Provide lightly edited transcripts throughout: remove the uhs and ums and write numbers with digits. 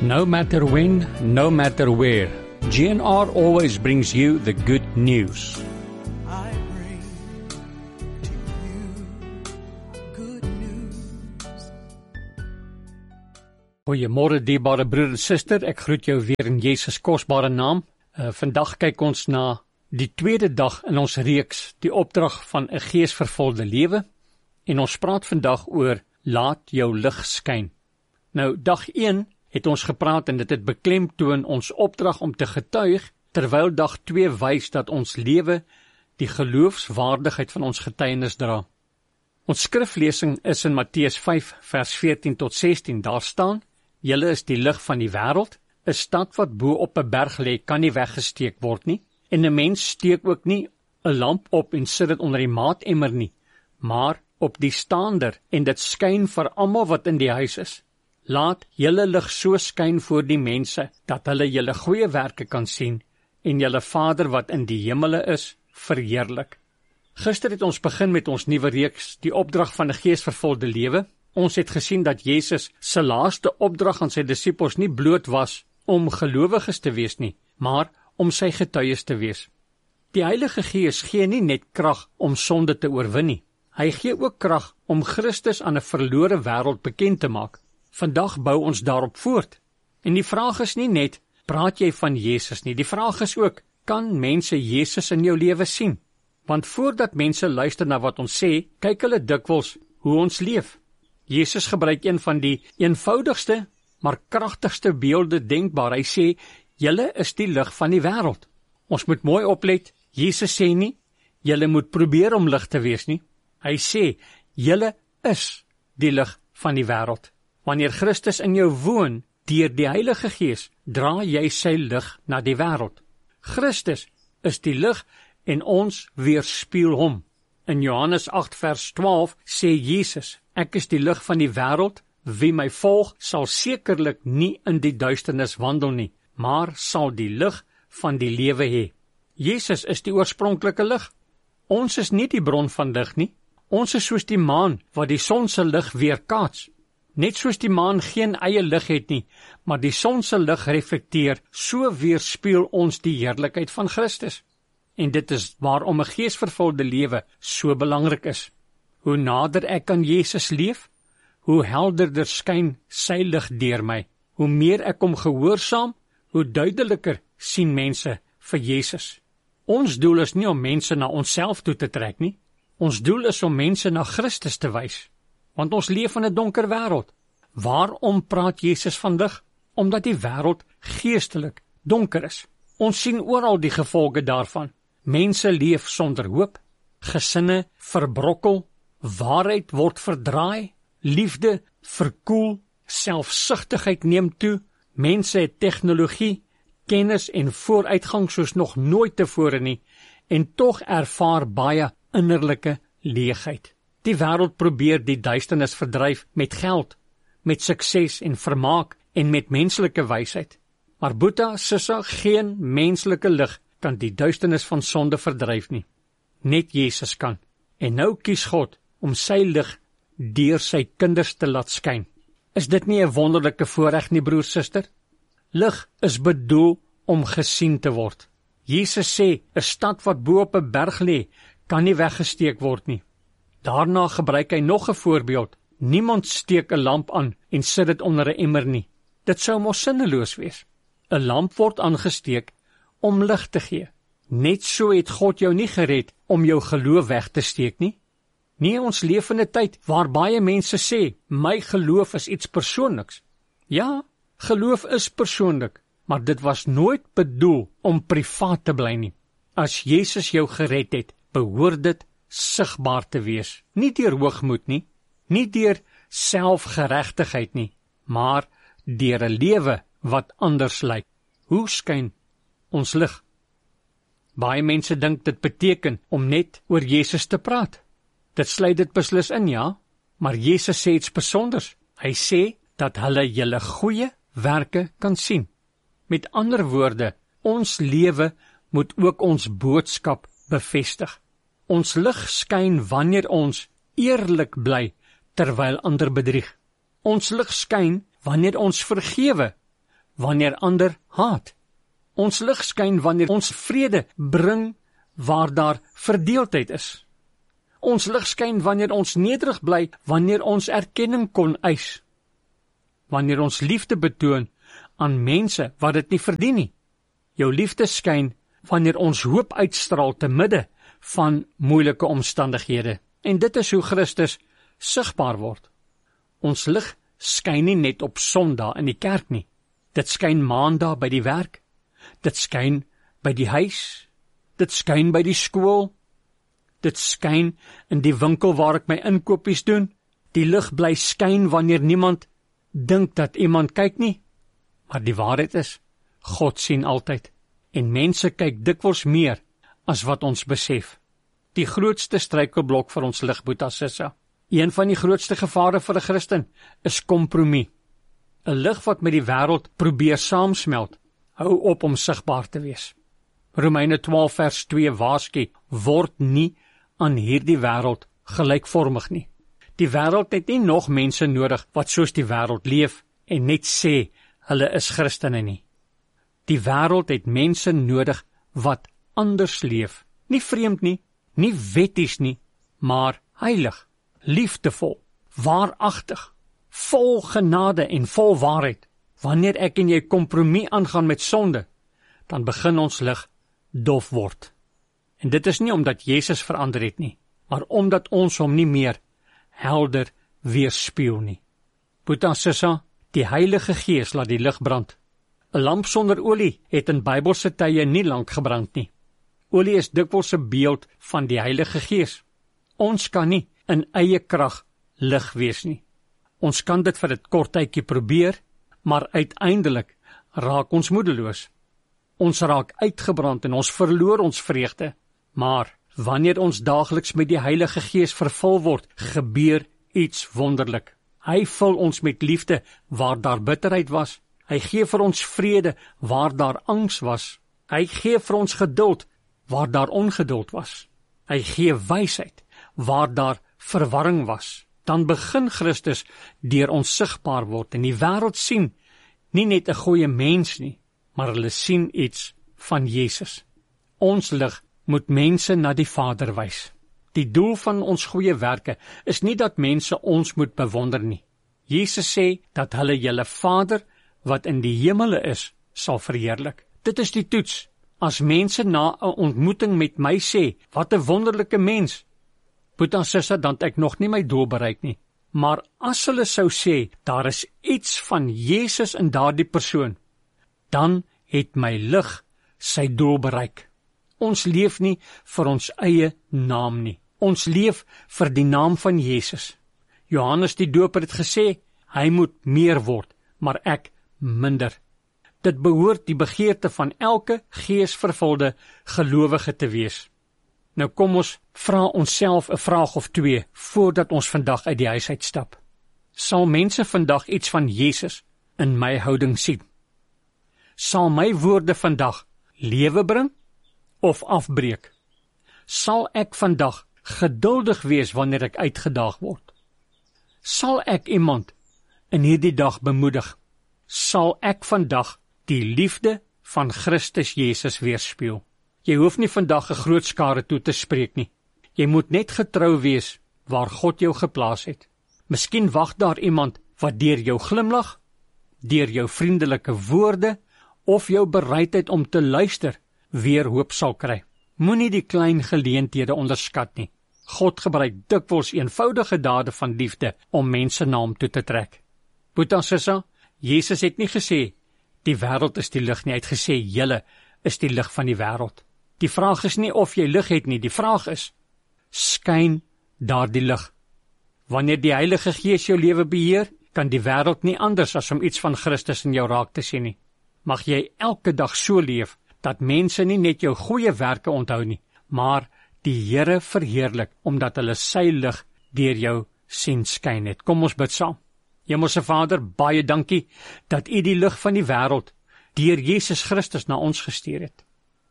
No matter when, no matter where, GNR always brings you the good news. I bring to you good news. Goeiemôre dierbare broer en suster, ek groet jou weer in Jesus kosbare naam. Vandag kyk ons na die tweede dag in ons reeks, die opdrag van 'n geesvervulde lewe, en ons praat vandag oor laat jou lig skyn. Nou, dag 1 het ons gepraat en dit het beklemtoon ons opdrag om te getuig, terwyl dag 2 wys dat ons lewe die geloofswaardigheid van ons getuienis dra. Ons skriflesing is in Matteus 5 vers 14 tot 16, daar staan: Julle is die lig van die wêreld. 'n Stad wat bo op 'n berg lê, kan nie weggesteek word nie, en 'n mens steek ook nie 'n lamp op en sit dit onder die maatemmer nie, maar op die staander, en dit skyn vir almal wat in die huis is. Laat julle lig so skyn voor die mense, dat hulle julle goeie werke kan sien, en julle Vader wat in die hemele is, verheerlik. Gister het ons begin met ons nuwe reeks, die opdrag van 'n geesvervulde lewe. Ons het gesien dat Jesus se laaste opdrag aan sy disippels nie bloot was om gelowiges te wees nie, maar om sy getuies te wees. Die Heilige Gees gee nie net krag om sonde te oorwin nie. Hy gee ook krag om Christus aan 'n verlore wêreld bekend te maak. Vandag bou ons daarop voort. En die vraag is nie net, praat jy van Jesus nie, die vraag is ook, kan mense Jesus in jou lewe sien? Want voordat mense luister na wat ons sê, kyk hulle dikwels hoe ons leef. Jesus gebruik een van die eenvoudigste, maar kragtigste beelde denkbaar. Hy sê, julle is die lig van die wêreld. Ons moet mooi oplet, Jesus sê nie, julle moet probeer om lig te wees nie. Hy sê, julle is die lig van die wêreld. Wanneer Christus in jou woon, deur die Heilige Gees, dra jy sy lig na die wêreld. Christus is die lig en ons weerspieël hom. In Johannes 8 vers 12 sê Jesus, ek is die lig van die wêreld, wie my volg sal sekerlik nie in die duisternis wandel nie, maar sal die lig van die lewe hê. Jesus is die oorspronklike lig. Ons is nie die bron van lig nie. Ons is soos die maan wat die son se lig weerkaats. Net soos die maan geen eie lig het nie, maar die son se lig reflekteer, so weerspieël ons die heerlikheid van Christus. En dit is waarom 'n geesvervulde lewe so belangrik is. Hoe nader ek aan Jesus leef, hoe helderder skyn sy lig deur my. Hoe meer ek hom gehoorsaam, hoe duideliker sien mense vir Jesus. Ons doel is nie om mense na onsself toe te trek nie. Ons doel is om mense na Christus te wys. Want ons leef in 'n donker wêreld. Waarom praat Jesus van lig? Omdat die wêreld geestelik donker is. Ons sien oral die gevolge daarvan. Mense leef sonder hoop, gesinne verbrokkel, waarheid word verdraai, liefde verkoel, selfsugtigheid neem toe, mense het tegnologie, kennis en vooruitgang soos nog nooit tevore nie, en tog ervaar baie innerlike leegheid. Die wêreld probeer die duisternis verdryf met geld, met sukses en vermaak en met menslike wysheid. Maar Boeta, Sissa, geen menslike lig kan die duisternis van sonde verdryf nie. Net Jesus kan. En nou kies God om sy lig deur sy kinders te laat skyn. Is dit nie 'n wonderlike voorreg nie, broer, suster? Lig is bedoel om gesien te word. Jesus sê, 'n stad wat bo op 'n berg lê, kan nie weggesteek word nie. Daarna gebruik hy nog 'n voorbeeld. Niemand steek 'n lamp aan en sit dit onder 'n emmer nie. Dit sou mos sinneloos wees. 'n Lamp word aangesteek om lig te gee. Net so het God jou nie gered om jou geloof weg te steek nie. Nee, ons leef in 'n tyd waar baie mense sê, my geloof is iets persoonliks. Ja, geloof is persoonlik, maar dit was nooit bedoel om privaat te bly nie. As Jesus jou gered het, behoort dit sigbaar te wees. Nie deur hoogmoed nie, nie deur selfgeregtigheid nie, maar deur 'n lewe wat anders lyk. Hoe skyn ons lig? Baie mense dink dit beteken om net oor Jesus te praat. Dit sluit dit beslis in, ja, maar Jesus sê iets besonders. Hy sê dat hulle julle goeie werke kan sien. Met ander woorde, ons lewe moet ook ons boodskap bevestig. Ons lig skyn wanneer ons eerlik bly terwyl ander bedrieg. Ons lig skyn wanneer ons vergewe wanneer ander haat. Ons lig skyn wanneer ons vrede bring waar daar verdeeldheid is. Ons lig skyn wanneer ons nederig bly, wanneer ons erkenning kon eis. Wanneer ons liefde betoon aan mense wat dit nie verdien nie. Jou liefde skyn wanneer ons hoop uitstraal te midde van moeilike omstandighede. En dit is hoe Christus sigbaar word. Ons lig skyn nie net op Sondag in die kerk nie. Dit skyn Maandag by die werk. Dit skyn by die huis. Dit skyn by die skool. Dit skyn in die winkel waar ek my inkopies doen. Die lig bly skyn wanneer niemand dink dat iemand kyk nie. Maar die waarheid is, God sien altyd. En mense kyk dikwels meer as wat ons besef. Die grootste struikelblok vir ons lig, Boeta Sissa. Een van die grootste gevare vir 'n Christen is kompromie. 'n Lig wat met die wêreld probeer saamsmelt, hou op om sigbaar te wees. Romeine 12 vers 2 waarsku, word nie aan hierdie wêreld gelykvormig nie. Die wêreld het nie nog mense nodig wat soos die wêreld leef en net sê hulle is Christene nie. Die wêreld het mense nodig wat anders leef, nie vreemd nie, nie wetties nie, maar heilig, liefdevol, waaragtig, vol genade en vol waarheid. Wanneer ek en jy kompromie aangaan met sonde, dan begin ons lig dof word. En dit is nie omdat Jesus verander het nie, maar omdat ons hom nie meer helder weerspieël nie. Boeta Sissa, die Heilige Gees laat die lig brand. 'n Lamp sonder olie het in Bybelse tye nie lank gebrand nie. Olie is dikwels 'n beeld van die Heilige Gees. Ons kan nie in eie krag lig wees nie. Ons kan dit vir 'n kort tydjie probeer, maar uiteindelik raak ons moedeloos. Ons raak uitgebrand en ons verloor ons vreugde. Maar wanneer ons daagliks met die Heilige Gees vervul word, gebeur iets wonderlik. Hy vul ons met liefde waar daar bitterheid was. Hy gee vir ons vrede waar daar angs was. Hy gee vir ons geduld waar daar ongeduld was. Hy gee wysheid waar daar verwarring was. Dan begin Christus deur ons sigbaar word en die wêreld sien nie net 'n goeie mens nie, maar hulle sien iets van Jesus. Ons lig moet mense na die Vader wys. Die doel van ons goeie werke is nie dat mense ons moet bewonder nie. Jesus sê dat hulle julle Vader wat in die hemele is, sal verheerlik. Dit is die toets. As mense na 'n ontmoeting met my sê, wat 'n wonderlike mens, Boeta Sissa, dan ek nog nie my doel bereik nie. Maar as hulle sou sê, daar is iets van Jesus in daardie persoon, dan het my lig sy doel bereik. Ons leef nie vir ons eie naam nie. Ons leef vir die naam van Jesus. Johannes die Doper het gesê, hy moet meer word, maar ek minder. Dit behoort die begeerte van elke geesvervulde gelowige te wees. Nou kom ons vra onsself 'n vraag of twee voordat ons vandag uit die huis uitstap. Sal mense vandag iets van Jesus in my houding sien? Sal my woorde vandag lewe bring of afbreek? Sal ek vandag geduldig wees wanneer ek uitgedaag word? Sal ek iemand in hierdie dag bemoedig? Sal ek vandag die liefde van Christus Jesus weerspieël? Jy hoef nie vandag 'n groot skare toe te spreek nie. Jy moet net getrou wees waar God jou geplaas het. Miskien wag daar iemand wat deur jou glimlag, deur jou vriendelike woorde of jou bereidheid om te luister weer hoop sal kry. Moenie die klein geleenthede onderskat nie. God gebruik dikwels eenvoudige dade van liefde om mense na hom toe te trek. Boeta Sissa, Jesus het nie gesê, die wêreld is die lig nie, hy het gesê, julle is die lig van die wêreld. Die vraag is nie of jy lig het nie, die vraag is, skyn daardie lig. Wanneer die Heilige Gees jou lewe beheer, kan die wêreld nie anders as om iets van Christus in jou raak te sien nie. Mag jy elke dag so leef, dat mense nie net jou goeie werke onthou nie, maar die Here verheerlik, omdat hulle sy lig deur jou sien skyn het. Kom ons bid saam. Hemelse Vader, baie dankie, dat U die lig van die wêreld deur Jesus Christus na ons gestuur het.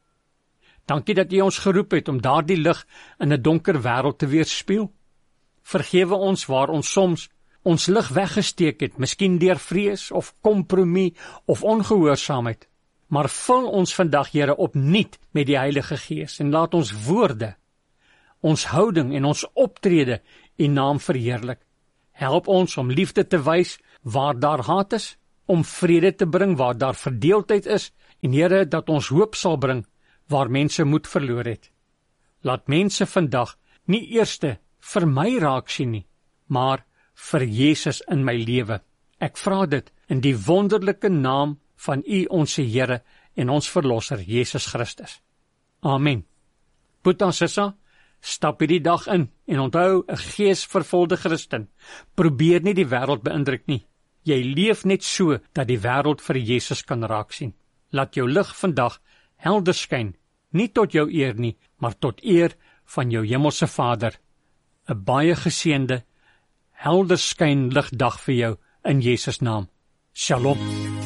Dankie dat U ons geroep het om daardie lig in 'n donker wêreld te weerspieël. Vergewe ons waar ons soms ons lig weggesteek het, miskien deur vrees of kompromie of ongehoorsaamheid. Maar vul ons vandag, Here, opnuut met die Heilige Gees en laat ons woorde, ons houding en ons optrede U naam verheerlik. Help ons om liefde te wys waar daar haat is, om vrede te bring waar daar verdeeldheid is, en Here, dat ons hoop sal bring waar mense moed verloor het. Laat mense vandag nie eerste vir my raak sien nie, maar vir Jesus in my lewe. Ek vra dit in die wonderlike naam van U, ons Here en ons Verlosser, Jesus Christus. Amen. Boeta Sissa, stap hierdie dag in en onthou, 'n geesvervulde Christen probeer nie die wêreld beïndruk nie. Jy leef net so dat die wêreld vir Jesus kan raak sien. Laat jou lig vandag helder skyn, nie tot jou eer nie, maar tot eer van jou hemelse Vader. 'n baie geseënde, helder skyn ligdag vir jou in Jesus naam. Shalom.